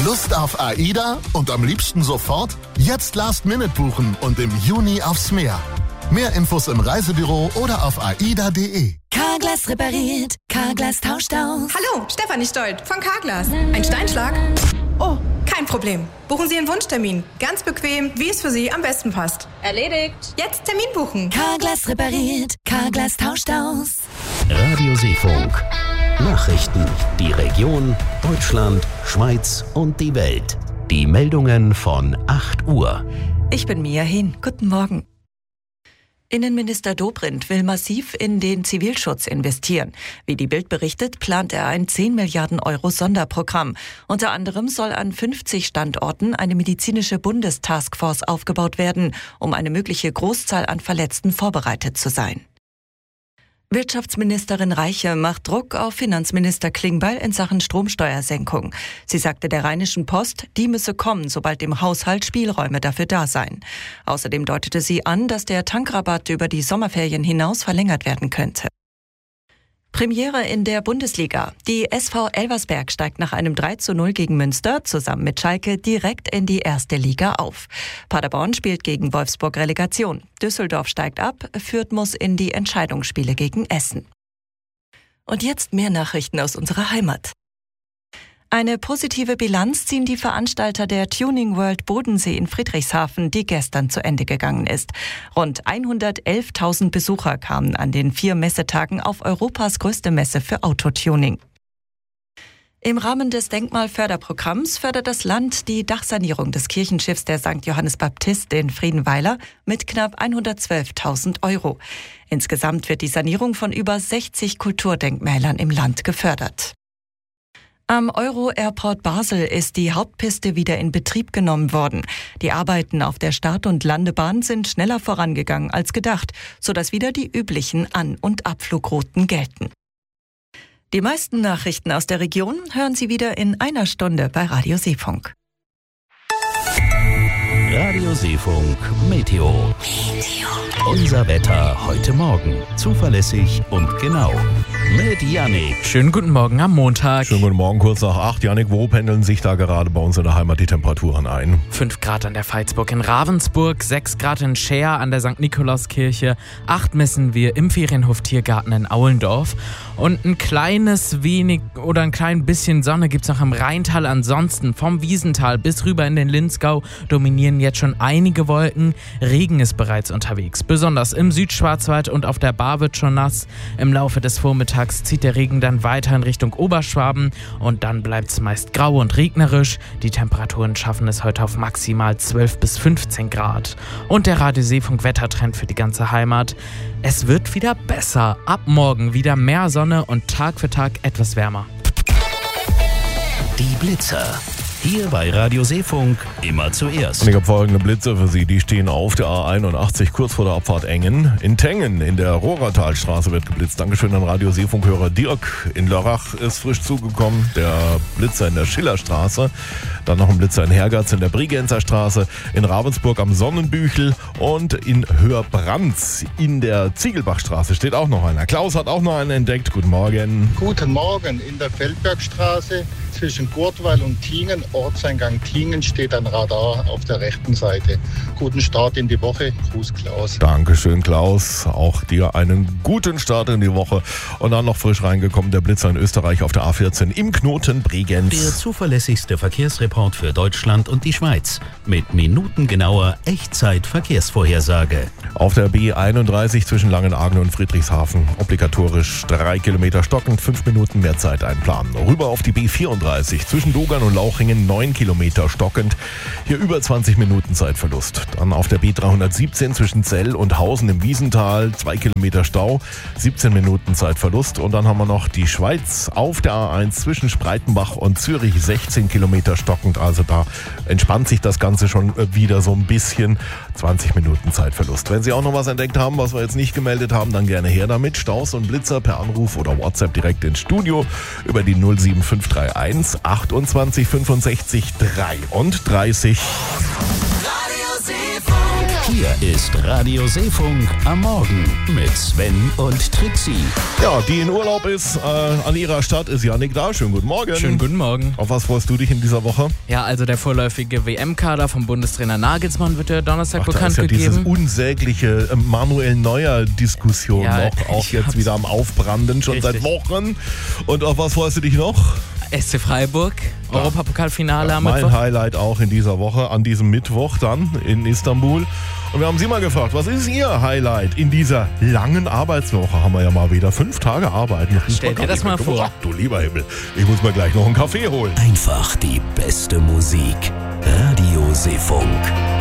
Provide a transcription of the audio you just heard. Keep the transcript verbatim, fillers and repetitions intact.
Lust auf AIDA und am liebsten sofort? Jetzt Last Minute buchen und im Juni aufs Meer. Mehr Infos im Reisebüro oder auf aida punkt de. Carglass repariert, Carglass tauscht aus. Hallo, Stefanie Stolt von Carglass. Ein Steinschlag? Oh, kein Problem. Buchen Sie Ihren Wunschtermin. Ganz bequem, wie es für Sie am besten passt. Erledigt. Jetzt Termin buchen. Carglass repariert, Carglass tauscht aus. Radio Seefunk. Nachrichten, die Region, Deutschland, Schweiz und die Welt. Die Meldungen von acht Uhr. Ich bin Mia Hehn. Guten Morgen. Innenminister Dobrindt will massiv in den Zivilschutz investieren. Wie die Bild berichtet, plant er ein zehn Milliarden Euro Sonderprogramm. Unter anderem soll an fünfzig Standorten eine medizinische Bundestaskforce aufgebaut werden, um eine mögliche Großzahl an Verletzten vorbereitet zu sein. Wirtschaftsministerin Reiche macht Druck auf Finanzminister Klingbeil in Sachen Stromsteuersenkung. Sie sagte der Rheinischen Post, die müsse kommen, sobald im Haushalt Spielräume dafür da seien. Außerdem deutete sie an, dass der Tankrabatt über die Sommerferien hinaus verlängert werden könnte. Premiere in der Bundesliga. Die S V Elversberg steigt nach einem drei zu null gegen Münster zusammen mit Schalke direkt in die erste Liga auf. Paderborn spielt gegen Wolfsburg Relegation. Düsseldorf steigt ab, Fürth muss in die Entscheidungsspiele gegen Essen. Und jetzt mehr Nachrichten aus unserer Heimat. Eine positive Bilanz ziehen die Veranstalter der Tuning World Bodensee in Friedrichshafen, die gestern zu Ende gegangen ist. Rund hundertelftausend Besucher kamen an den vier Messetagen auf Europas größte Messe für Autotuning. Im Rahmen des Denkmalförderprogramms fördert das Land die Dachsanierung des Kirchenschiffs der Sankt Johannes Baptist in Friedenweiler mit knapp hundertzwölftausend Euro. Insgesamt wird die Sanierung von über sechzig Kulturdenkmälern im Land gefördert. Am Euro-Airport Basel ist die Hauptpiste wieder in Betrieb genommen worden. Die Arbeiten auf der Start- und Landebahn sind schneller vorangegangen als gedacht, sodass wieder die üblichen An- und Abflugrouten gelten. Die meisten Nachrichten aus der Region hören Sie wieder in einer Stunde bei Radio Seefunk. Radio Seefunk Meteo. Meteo. Unser Wetter heute Morgen. Zuverlässig und genau. Mit Yannick. Schönen guten Morgen am Montag. Schönen guten Morgen, kurz nach acht. Yannick, wo pendeln sich da gerade bei uns in der Heimat die Temperaturen ein? fünf Grad an der Veitsburg in Ravensburg, sechs Grad in Scheer an der Sankt Nikolauskirche, acht messen wir im Ferienhof Tiergarten in Aulendorf und ein kleines wenig oder ein klein bisschen Sonne gibt es noch im Rheintal. Ansonsten vom Wiesental bis rüber in den Linzgau dominieren jetzt schon einige Wolken. Regen ist bereits unterwegs, besonders im Südschwarzwald und auf der Bar wird schon nass. Im Laufe des Vormittags zieht der Regen dann weiter in Richtung Oberschwaben und dann bleibt es meist grau und regnerisch. Die Temperaturen schaffen es heute auf maximal zwölf bis fünfzehn Grad. Und der Radio Seefunk Wettertrend für die ganze Heimat. Es wird wieder besser. Ab morgen wieder mehr Sonne und Tag für Tag etwas wärmer. Die Blitzer. Hier bei Radio Seefunk immer zuerst. Und ich habe folgende Blitze für Sie. Die stehen auf der A einundachtzig kurz vor der Abfahrt Engen. In Tengen in der Rohratalstraße wird geblitzt. Dankeschön an Radio Seefunkhörer Dirk. In Lörrach ist frisch zugekommen. Der Blitzer in der Schillerstraße. Dann noch ein Blitzer in Hergatz in der Bregenzer Straße. In Ravensburg am Sonnenbüchel. Und in Höherbrands in der Ziegelbachstraße steht auch noch einer. Klaus hat auch noch einen entdeckt. Guten Morgen. Guten Morgen. In der Feldbergstraße zwischen Gurtwall und Tingen, Ortseingang Tingen, steht ein Radar auf der rechten Seite. Guten Start in die Woche. Gruß Klaus. Dankeschön, Klaus. Auch dir einen guten Start in die Woche. Und dann noch frisch reingekommen der Blitzer in Österreich auf der A vierzehn im Knoten Bregenz. Der zuverlässigste Verkehrsreport für Deutschland und die Schweiz. Mit minutengenauer Echtzeit-Verkehrsvorhersage. Auf der B einunddreißig zwischen Langenargen und Friedrichshafen. Obligatorisch drei Kilometer stockend, fünf Minuten mehr Zeit einplanen. Rüber auf die B vierunddreißig zwischen Dogern und Lauchringen, neun Kilometer stockend. Hier über zwanzig Minuten Zeitverlust. Dann auf der B dreihundertsiebzehn zwischen Zell und Hausen im Wiesental, zwei Kilometer Stau, siebzehn Minuten Zeitverlust. Und dann haben wir noch die Schweiz auf der A eins zwischen Spreitenbach und Zürich, sechzehn Kilometer stockend. Also da entspannt sich das Ganze schon wieder so ein bisschen. zwanzig Minuten Zeitverlust. Wenn Sie auch noch was entdeckt haben, was wir jetzt nicht gemeldet haben, dann gerne her damit. Staus und Blitzer per Anruf oder WhatsApp direkt ins Studio über die null sieben fünf drei eins achtundzwanzig fünfundsechzig dreiunddreißig. Radio Seefunk. Hier ist Radio Seefunk am Morgen mit Sven und Trixie. Ja, die in Urlaub ist, äh, an ihrer Stadt ist Jannik da. Schönen guten Morgen. Schönen guten Morgen. Auf was freust du dich in dieser Woche? Ja, also der vorläufige W M-Kader vom Bundestrainer Nagelsmann wird ja Donnerstag Ach, da bekannt ist ja gegeben. diese unsägliche äh, Manuel Neuer-Diskussion Ja, noch, auch ich jetzt hab's- wieder am Aufbranden, schon Richtig. seit Wochen. Und auf was freust du dich noch? S C Freiburg, Europapokalfinale Ja, am mein Mittwoch. Highlight auch in dieser Woche, an diesem Mittwoch dann in Istanbul. Und wir haben Sie mal gefragt, was ist Ihr Highlight in dieser langen Arbeitswoche? Haben wir ja mal wieder fünf Tage arbeiten. Stell dir das mal vor. Ach, du lieber Himmel, ich muss mir gleich noch einen Kaffee holen. Einfach die beste Musik. Radio Seefunk.